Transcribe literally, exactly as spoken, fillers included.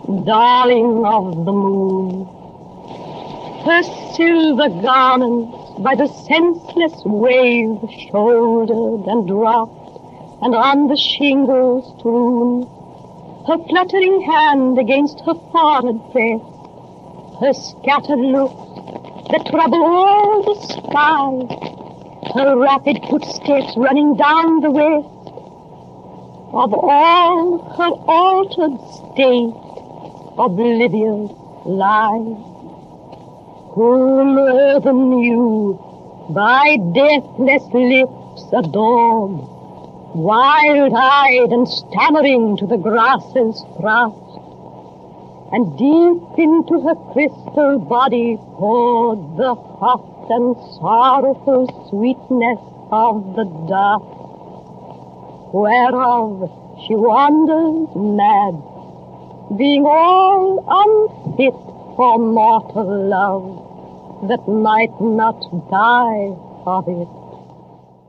darling of the moon. Her silver garments by the senseless wave shouldered and dropped, and on the shingles strewn, her fluttering hand against her forehead pressed, her scattered looks that trouble all the sky, her rapid footsteps running down the west, of all her altered state oblivious lies. Whom earthen you by deathless lips adored, wild-eyed and stammering to the grasses thrust, and deep into her crystal body poured the hot and sorrowful sweetness of the dust, whereof she wanders mad, being all unfit for mortal love that might not die of it.